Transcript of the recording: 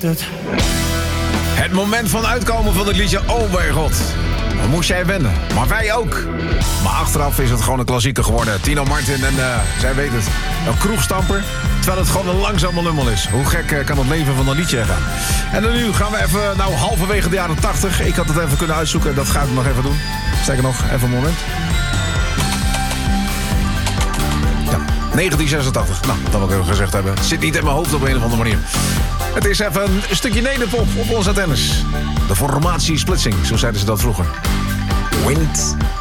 Het moment van uitkomen van het liedje, oh mijn god. Dan moest jij wennen, maar wij ook. Maar achteraf is het gewoon een klassieker geworden. Tino Martin en zij weet het. Een kroegstamper, terwijl het gewoon een langzame lummel is. Hoe gek kan het leven van een liedje gaan? En dan nu gaan we even, halverwege de jaren 80. Ik had het even kunnen uitzoeken, dat ga ik nog even doen. Sterker nog, even een moment. Ja, 1986. Nou, dat wil ik even gezegd hebben. Het zit niet in mijn hoofd op een of andere manier. Het is even een stukje nederpop op onze antennes. De formatie splitsing, zo zeiden ze dat vroeger. Wind